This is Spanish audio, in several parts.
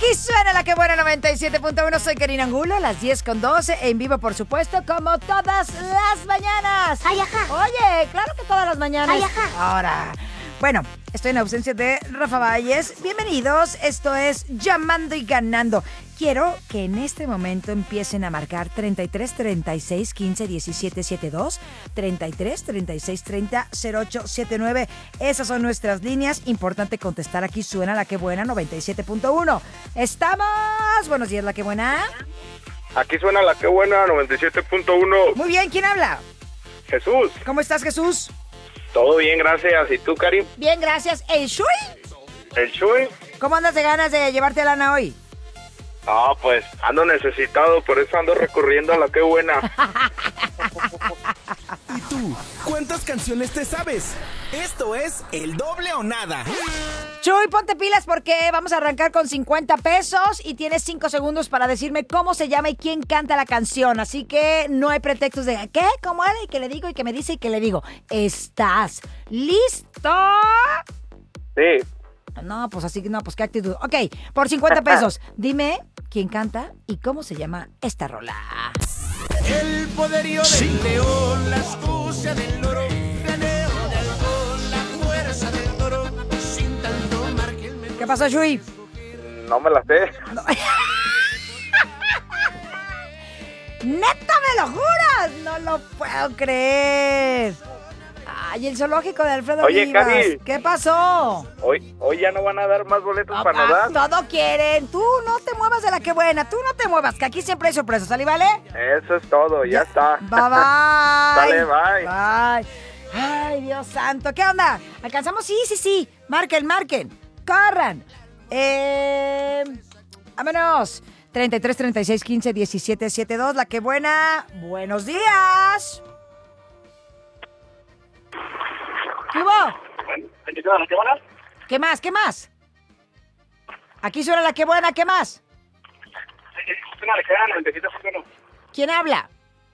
Aquí suena la que buena 97.1. Soy Karina Angulo, las 10:12, en vivo, por supuesto, como todas las mañanas. Ay, ajá. Oye, claro que todas las mañanas. Ay, ajá. Ahora, bueno, estoy en ausencia de Rafa Valles. Bienvenidos, esto es Llamando y Ganando. Quiero que en este momento empiecen a marcar 33 36 15 17 72, 33 36 30 08 79. Esas son nuestras líneas. Importante contestar. Aquí suena la que buena 97.1. Estamos. Buenos días, la que buena. Aquí suena la que buena 97.1. Muy bien, ¿quién habla? Jesús. ¿Cómo estás, Jesús? Todo bien, gracias. ¿Y tú, Karim? Bien, gracias. ¿El Shui? ¿El Chuy? ¿Cómo andas de ganas de llevarte a lana hoy? Ah, pues ando necesitado, por eso ando recurriendo a la que buena. ¿Y tú? ¿Cuántas canciones te sabes? Esto es El Doble o Nada. Chuy, ponte pilas porque vamos a arrancar con 50 pesos y tienes 5 segundos para decirme cómo se llama y quién canta la canción. Así que no hay pretextos de ¿qué? ¿Cómo era? Y que le digo y que me dice y que le digo. ¿Estás listo? Sí. No, pues así que no, pues qué actitud. Ok, por 50 pesos, dime quién canta y cómo se llama esta rola. El poderío del león, la astucia del loro, planeo de halcón, la fuerza del toro, sin tanto margen. ¿Qué pasó, Chuy? No me la sé. ¡Neta, me lo juras! No lo puedo creer. Ay, el zoológico de Alfredo Oye, Rivas. Cari. ¿Qué pasó? Hoy ya no van a dar más boletos para nadar. Todo quieren. Tú no te muevas de la que buena. Tú no te muevas, que aquí siempre hay sorpresas. ¿Sale, vale? Eso es todo, ya está. Bye, bye. Dale, bye. Bye. Ay, Dios santo. ¿Qué onda? ¿Alcanzamos? Sí. Marquen. Corran. Vámonos. 33 36 15 17 72. La que buena. Buenos días. ¿Qué hubo? ¿Aquí suena la que buena? ¿Qué más? Aquí suena la que buena, ¿qué más? Suena la que buena 97.1. ¿Quién habla?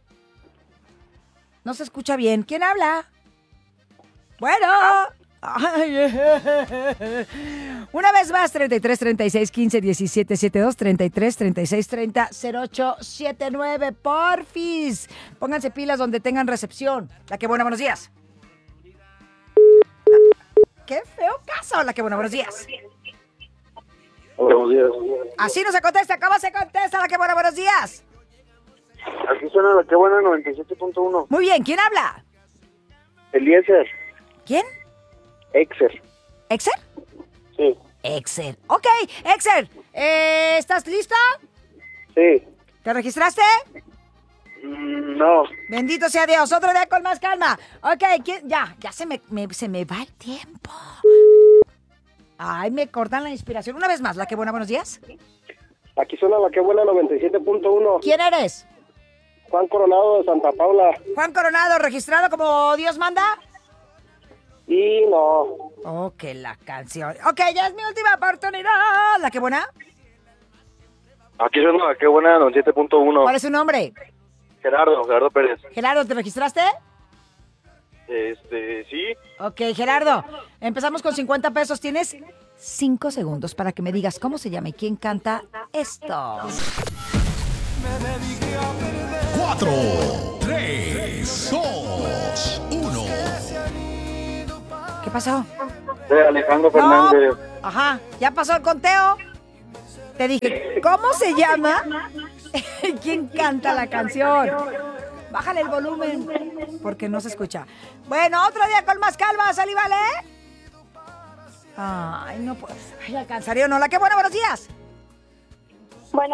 No se escucha bien. ¿Quién habla? Bueno. Ay, una vez más, 33 36 15 17 72, 33 36 30 08 79. Porfis. Pónganse pilas donde tengan recepción. La que buena, buenos días. ¡Qué feo caso! La que buena, buenos días. Buenos días. Así no se contesta. ¿Cómo se contesta? La que buena, buenos días. Aquí suena la que buena 97.1. Muy bien. ¿Quién habla? Eliezer. ¿Quién? Exer. ¿Exer? Sí. Exer. Ok, Exer. ¿Estás lista? Sí. ¿Te registraste? No. Bendito sea Dios. Otro día con más calma. Ok, ya se me va el tiempo. Ay, me cortan la inspiración. Una vez más, la que buena, buenos días. Aquí suena la que buena 97.1. ¿Quién eres? Juan Coronado de Santa Paula. Juan Coronado, registrado como Dios manda. Y no. Oh, que la canción. Ok, ya es mi última oportunidad. ¿La que buena? Aquí suena la que buena 97.1. ¿Cuál es su nombre? Gerardo Pérez. Gerardo, ¿te registraste? Sí. Ok, Gerardo, empezamos con 50 pesos. Tienes 5 segundos para que me digas cómo se llama y quién canta esto. 4, 3, 2, 1. ¿Qué pasó? De Alejandro Fernández. No. Ajá, ya pasó el conteo. Te dije, ¿cómo se llama? ¿Quién canta la canción? Bájale el volumen, porque no se escucha. Bueno, otro día con más calma, ¿sale, vale? Ay, no puedo. Ay, alcanzaría o no. La que buena, buenos días. Bueno,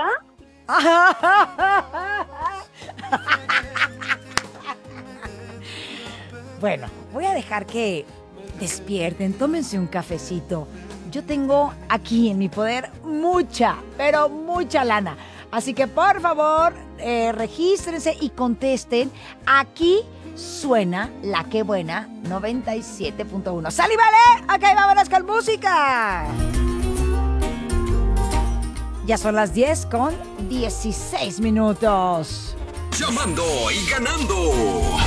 Bueno, voy a dejar que despierten, tómense un cafecito. Yo tengo aquí en mi poder mucha, pero mucha lana. Así que por favor, regístrense y contesten. Aquí suena la que buena 97.1. ¡Sal y vale! Ok, vámonos con música. Ya son las 10:16. Llamando y ganando.